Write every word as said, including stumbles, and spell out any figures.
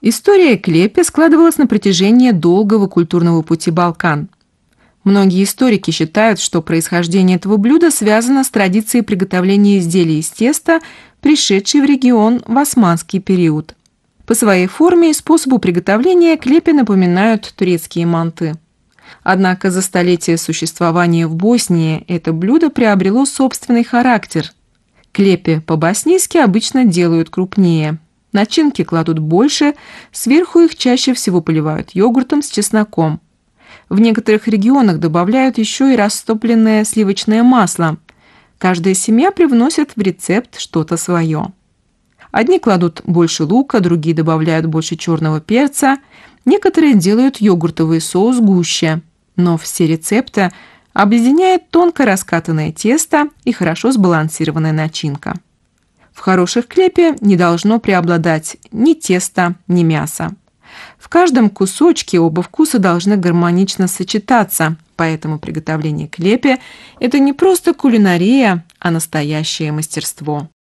История клепи складывалась на протяжении долгого культурного пути Балкан. Многие историки считают, что происхождение этого блюда связано с традицией приготовления изделий из теста, пришедшей в регион в османский период. По своей форме и способу приготовления клепи напоминают турецкие манты. Однако за столетия существования в Боснии это блюдо приобрело собственный характер. Клепи по-боснийски обычно делают крупнее. Начинки кладут больше, сверху их чаще всего поливают йогуртом с чесноком. В некоторых регионах добавляют еще и растопленное сливочное масло. Каждая семья привносит в рецепт что-то свое. Одни кладут больше лука, другие добавляют больше черного перца, некоторые делают йогуртовый соус гуще. Но все рецепты объединяет тонко раскатанное тесто и хорошо сбалансированная начинка. В хороших клепе не должно преобладать ни тесто, ни мясо. В каждом кусочке оба вкуса должны гармонично сочетаться, поэтому приготовление клепи – это не просто кулинария, а настоящее мастерство.